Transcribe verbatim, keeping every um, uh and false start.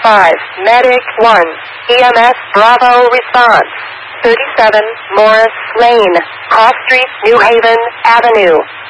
five, Medic one, E M S Bravo response. thirty-seven, Morris Lane, Cross Street, New Haven Avenue.